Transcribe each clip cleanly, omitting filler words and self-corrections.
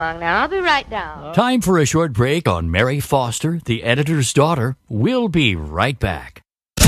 Now, I'll be right down. Time for a short break on Mary Foster, the editor's daughter. We'll be right back.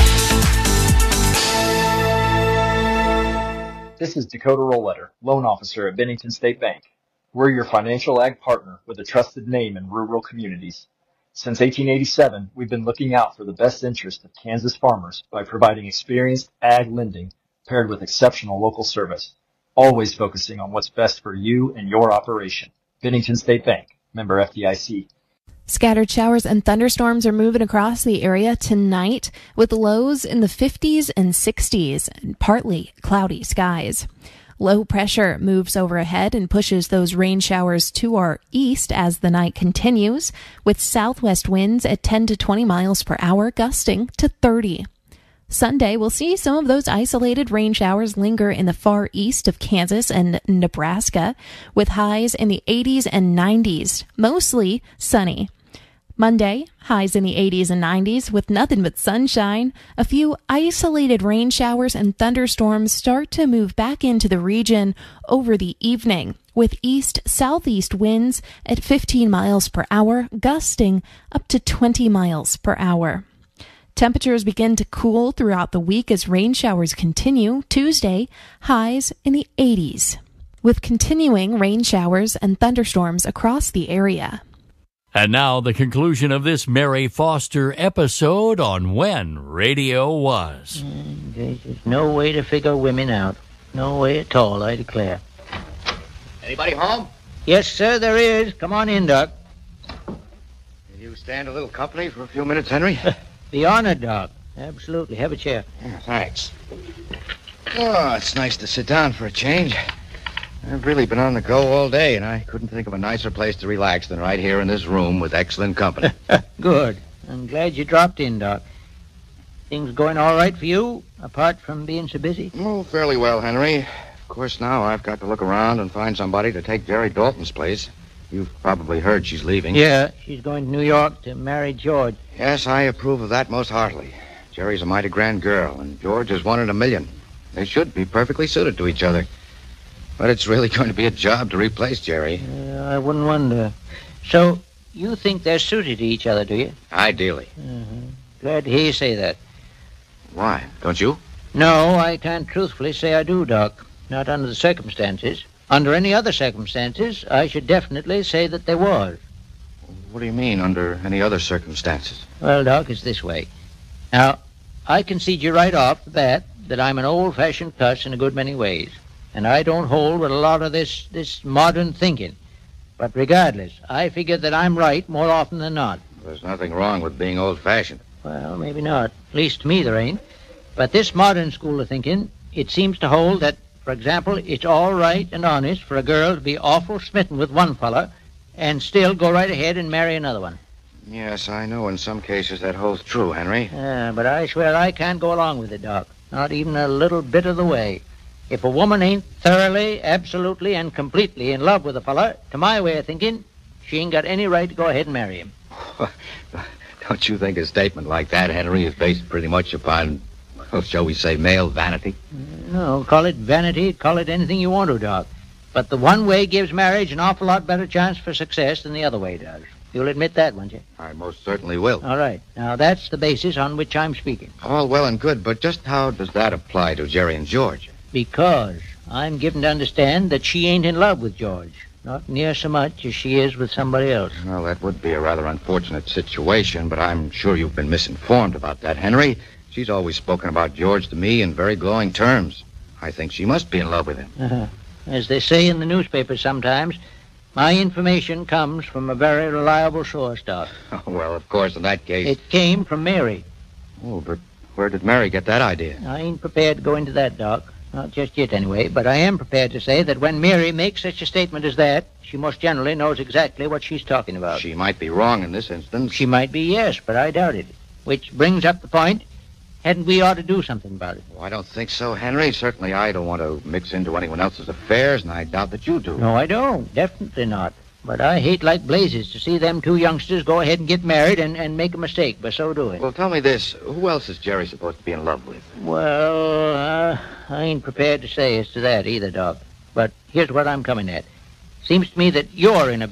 This is Dakota Rollletter, loan officer at Bennington State Bank. We're your financial ag partner with a trusted name in rural communities. Since 1887, we've been looking out for the best interest of Kansas farmers by providing experienced ag lending paired with exceptional local service, always focusing on what's best for you and your operation. Bennington State Bank, member FDIC. Scattered showers and thunderstorms are moving across the area tonight with lows in the 50s and 60s and partly cloudy skies. Low pressure moves overhead and pushes those rain showers to our east as the night continues, with southwest winds at 10 to 20 miles per hour, gusting to 30. Sunday, we'll see some of those isolated rain showers linger in the far east of Kansas and Nebraska, with highs in the 80s and 90s, mostly sunny. Monday, highs in the 80s and 90s with nothing but sunshine. A few isolated rain showers and thunderstorms start to move back into the region over the evening, with east-southeast winds at 15 miles per hour, gusting up to 20 miles per hour. Temperatures begin to cool throughout the week as rain showers continue. Tuesday, highs in the 80s, with continuing rain showers and thunderstorms across the area. And now the conclusion of this Mary Foster episode on When Radio Was. There's no way to figure women out. No way at all, I declare. Anybody home? Yes, sir, there is. Come on in, Doc. Will you stand a little company for a few minutes, Henry? Be honored, Doc. Absolutely. Have a chair. Yeah, thanks. Oh, it's nice to sit down for a change. I've really been on the go all day, and I couldn't think of a nicer place to relax than right here in this room with excellent company. Good. I'm glad you dropped in, Doc. Things going all right for you, apart from being so busy? Oh, fairly well, Henry. Of course, now I've got to look around and find somebody to take Jerry Dalton's place. You've probably heard she's leaving. Yeah, she's going to New York to marry George. Yes, I approve of that most heartily. Jerry's a mighty grand girl, and George is one in a million. They should be perfectly suited to each other. But it's really going to be a job to replace Jerry. I wouldn't wonder. So, you think they're suited to each other, do you? Ideally. Glad to hear you say that. Why? Don't you? No, I can't truthfully say I do, Doc. Not under the circumstances. Under any other circumstances, I should definitely say that there was. What do you mean, under any other circumstances? Well, Doc, it's this way. Now, I concede you right off the bat that I'm an old-fashioned cuss in a good many ways. And I don't hold with a lot of this modern thinking. But regardless, I figure that I'm right more often than not. There's nothing wrong with being old-fashioned. Well, maybe not. At least to me there ain't. But this modern school of thinking, it seems to hold that, for example, it's all right and honest for a girl to be awful smitten with one fella and still go right ahead and marry another one. Yes, I know in some cases that holds true, Henry. But I swear I can't go along with it, Doc. Not even a little bit of the way. If a woman ain't thoroughly, absolutely, and completely in love with a fella, to my way of thinking, she ain't got any right to go ahead and marry him. Don't you think a statement like that, Henry, is based pretty much upon, well, shall we say, male vanity? No, call it vanity, call it anything you want to, Doc. But the one way gives marriage an awful lot better chance for success than the other way does. You'll admit that, won't you? I most certainly will. All right. Now, that's the basis on which I'm speaking. All well and good, but just how does that apply to Jerry and George? Because I'm given to understand that she ain't in love with George. Not near so much as she is with somebody else. Well, that would be a rather unfortunate situation, but I'm sure you've been misinformed about that, Henry. She's always spoken about George to me in very glowing terms. I think she must be in love with him. As they say in the newspapers sometimes, my information comes from a very reliable source, Doc. Oh, well, of course, in that case... It came from Mary. Oh, but where did Mary get that idea? I ain't prepared to go into that, Doc. Not just yet, anyway, but I am prepared to say that when Mary makes such a statement as that, she most generally knows exactly what she's talking about. She might be wrong in this instance. She might be, yes, but I doubt it. Which brings up the point, hadn't we ought to do something about it? Oh, I don't think so, Henry. Certainly I don't want to mix into anyone else's affairs, and I doubt that you do. No, I don't. Definitely not. But I hate like blazes to see them two youngsters go ahead and get married and make a mistake by so doing. Well, tell me this. Who else is Jerry supposed to be in love with? Well, I ain't prepared to say as to that either, Doc. But here's what I'm coming at. Seems to me that you're in a